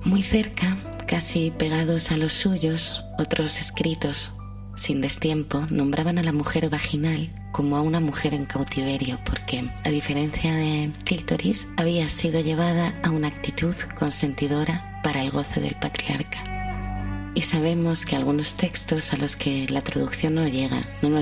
Muy cerca, casi pegados a los suyos, otros escritos sin destiempo nombraban a la mujer vaginal como a una mujer en cautiverio porque, a diferencia de clítoris, había sido llevada a una actitud consentidora para el goce del patriarca. Y sabemos que algunos textos a los que la traducción no llega, no nos